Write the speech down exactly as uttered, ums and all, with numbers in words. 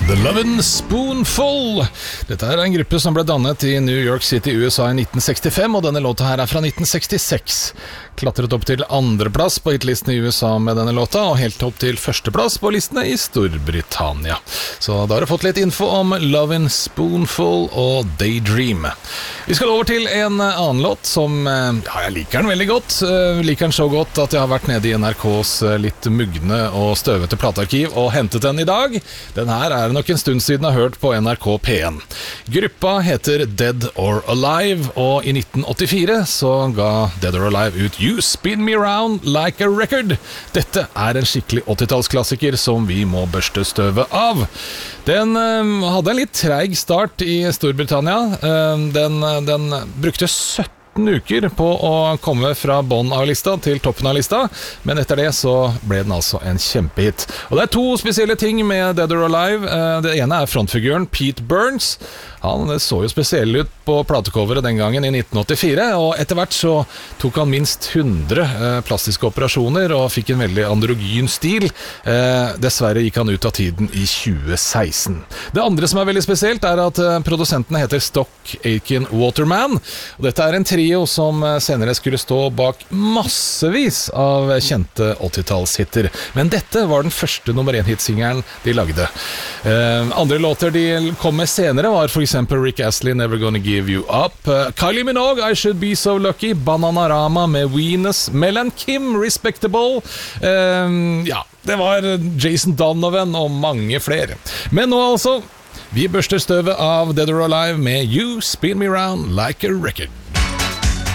The Lovin' Spoonful. Dette er en gruppe som ble dannet i New York City, U S A i nitten sekstifem, og denne låta her er fra nitten sekstiseks. Klatret opp til andreplass på hitlisten i U S A med denne låta, og helt opp til førsteplass på listene i Storbritannia. Så da har du fått litt info om Lovin' Spoonful og Daydream. Vi skal over til en annen låt som, ja, jeg liker den veldig godt. Jeg liker den så godt at jeg har vært nede i N R K's litt mugne og støvete platearkiv og hentet den i dag. Den her er nok en stund siden jeg har hørt på N R K P en. Gruppa heter Dead or Alive, og i nitten åttifire så ga Dead or Alive ut You Spin Me Round Like a Record. Dette er en skikkelig åttitallsklassiker som vi må børste støvet av. Den øh, hadde en litt treig start i Storbritannia. Uh, den, den brukte sytten uker på å komme fra bånn av lista til toppen av lista, men etter det så ble den altså en kjempehit. Og det er to spesielle ting med Dead or Alive. Det ene er frontfiguren Pete Burns. Han så jo spesiell ut på platecoveret den gangen i nitten åttifire, og etter hvert så tok han minst hundre plastiske operasjoner og fikk en veldig androgyn stil. Dessverre gikk han ut av tiden i tjue seksten. Det andre som er veldig spesielt er at produsentene heter Stock Aitken Waterman, og dette er en trio som senere skulle stå bak massevis av kjente åttitallshitter. Men dette var den første nummer én-hitsingeren de lagde. Eh, andre låter de kom med senere var for eksempel Rick Astley, Never Gonna Give You Up, uh, Kylie Minogue, I Should Be So Lucky, Bananarama med Venus, Mel and Kim, Respectable. Eh, ja, det var Jason Donovan og mange flere. Men nå altså, vi børster støvet av Dead or Alive med You Spin Me Round Like a Record.